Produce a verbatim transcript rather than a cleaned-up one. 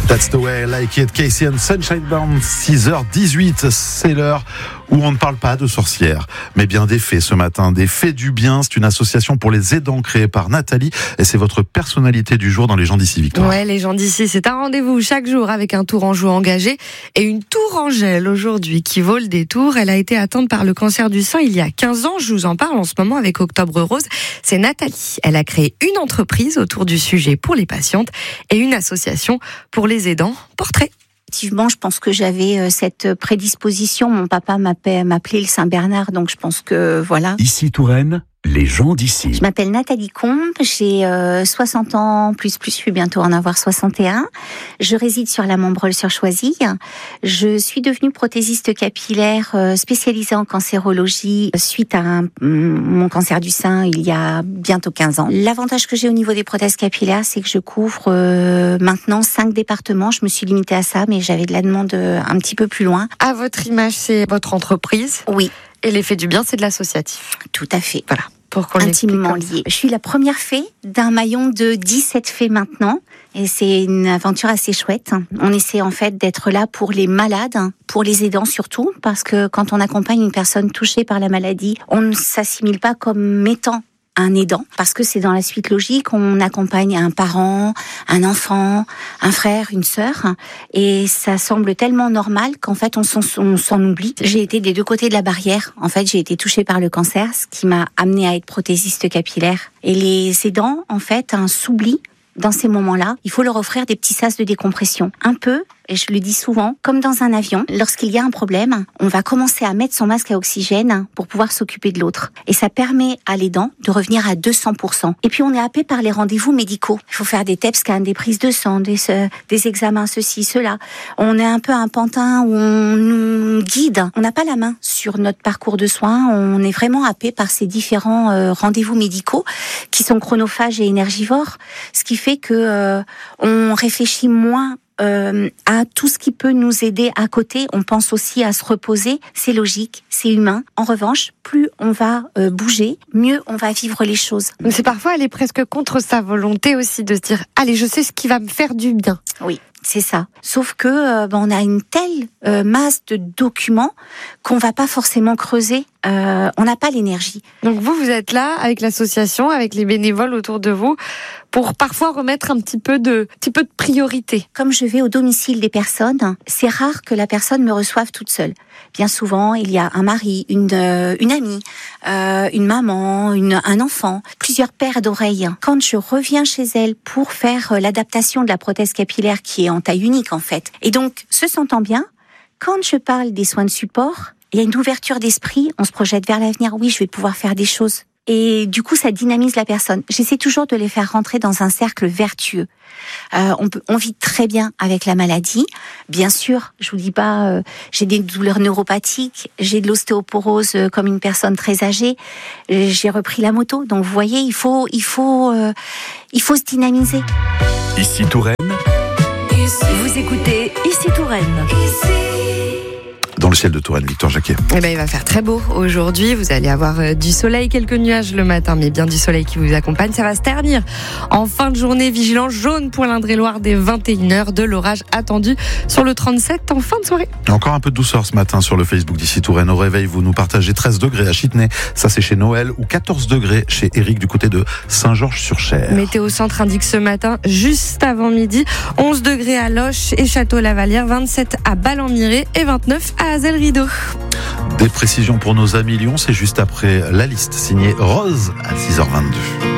That's the way I like it. Casey and Sunshine Band, six heures dix-huit. C'est l'heure où on ne parle pas de sorcières, mais bien des fées ce matin. Des fées du bien, c'est une association pour les aidants créée par Nathalie. Et c'est votre personnalité du jour dans Les gens d'ici, Victoire. Ouais, Les gens d'ici, c'est un rendez-vous chaque jour avec un tourangeau engagé. Et une tourangelle aujourd'hui qui vole des tours. Elle a été atteinte par le cancer du sein il y a quinze ans. Je vous en parle en ce moment avec Octobre Rose. C'est Nathalie. Elle a créé une entreprise autour du sujet pour les patientes et une association pour les aidants. Portrait. Effectivement, je pense que j'avais cette prédisposition. Mon papa m'appelait, m'appelait le Saint-Bernard, donc je pense que voilà. Ici Touraine, les gens d'ici. Je m'appelle Nathalie Combe, j'ai euh, soixante ans, plus plus, je vais bientôt en avoir soixante et un. Je réside sur la Montbreuil-sur-Choisy. Je suis devenue prothésiste capillaire euh, spécialisée en cancérologie suite à un, mon cancer du sein il y a bientôt quinze ans. L'avantage que j'ai au niveau des prothèses capillaires, c'est que je couvre euh, maintenant cinq départements. Je me suis limitée à ça, mais j'avais de la demande un petit peu plus loin. À votre image, c'est votre entreprise. Oui. Et l'effet du bien, c'est de l'associatif. Tout à fait. Voilà. Pour qu'on intimement lié. Je suis la première fée d'un maillon de dix-sept fées maintenant. Et c'est une aventure assez chouette. On essaie en fait d'être là pour les malades, pour les aidants surtout, parce que quand on accompagne une personne touchée par la maladie, on ne s'assimile pas comme étant un aidant, parce que c'est dans la suite logique, on accompagne un parent, un enfant, un frère, une sœur, et ça semble tellement normal qu'en fait on s'en, on s'en oublie. J'ai été des deux côtés de la barrière, en fait j'ai été touchée par le cancer, ce qui m'a amenée à être prothésiste capillaire. Et les aidants, en fait, un s'oublient. Dans ces moments-là, il faut leur offrir des petits sas de décompression. Un peu, et je le dis souvent, comme dans un avion, lorsqu'il y a un problème, on va commencer à mettre son masque à oxygène pour pouvoir s'occuper de l'autre. Et ça permet à l'aidant de revenir à deux cents pour cent. Et puis on est happé par les rendez-vous médicaux. Il faut faire des T E P scans, des prises de sang, des, euh, des examens, ceci, cela. On est un peu un pantin où on nous guide. On n'a pas la main sur notre parcours de soins. On est vraiment happé par ces différents euh, rendez-vous médicaux qui sont chronophages et énergivores. Ce qui fait que euh, on réfléchit moins Euh, à tout ce qui peut nous aider à côté. On pense aussi à se reposer, c'est logique, c'est humain. En revanche, plus on va euh, bouger, mieux on va vivre les choses. Donc c'est parfois aller presque contre sa volonté aussi de se dire « Allez, je sais ce qui va me faire du bien ». Oui, c'est ça. Sauf que euh, ben, on a une telle euh, masse de documents qu'on va pas forcément creuser. Euh, on n'a pas l'énergie. Donc vous, vous êtes là avec l'association, avec les bénévoles autour de vous, pour parfois remettre un petit peu de, petit peu de priorité. Comme je vais au domicile des personnes, c'est rare que la personne me reçoive toute seule. Bien souvent, il y a un mari, une, euh, une amie, euh, une maman, une, un enfant, plusieurs paires d'oreilles. Quand je reviens chez elle pour faire euh, l'adaptation de la prothèse capillaire qui est en taille unique en fait, et donc se sentant bien, quand je parle des soins de support, il y a une ouverture d'esprit, on se projette vers l'avenir, oui, je vais pouvoir faire des choses. Et du coup, ça dynamise la personne. J'essaie toujours de les faire rentrer dans un cercle vertueux. Euh, on, peut, on vit très bien avec la maladie. Bien sûr, je vous dis pas, euh, j'ai des douleurs neuropathiques, j'ai de l'ostéoporose euh, comme une personne très âgée. Euh, j'ai repris la moto, donc vous voyez, il faut, il faut, euh, il faut se dynamiser. Ici Touraine. Vous écoutez Ici Touraine. Dans le ciel de Touraine, Victoire Jacquet. Eh ben, il va faire très beau aujourd'hui. Vous allez avoir euh, du soleil, quelques nuages le matin, mais bien du soleil qui vous accompagne. Ça va se ternir. En fin de journée, vigilance jaune pour l'Indre-et-Loire dès vingt et une heures. De l'orage attendu sur le trente-sept en fin de soirée. Encore un peu de douceur ce matin sur le Facebook d'Ici Touraine. Au réveil, vous nous partagez treize degrés à Chitenay. Ça, c'est chez Noël. Ou quatorze degrés chez Eric du côté de Saint-Georges-sur-Cher. Météo Centre indique ce matin, juste avant midi, onze degrés à Loches et Château-Lavalière, vingt-sept à Ballon-Miré et vingt-neuf à Azel-Rideau. Des précisions pour nos amis Lyon, c'est juste après la liste signée Rose à six heures vingt-deux.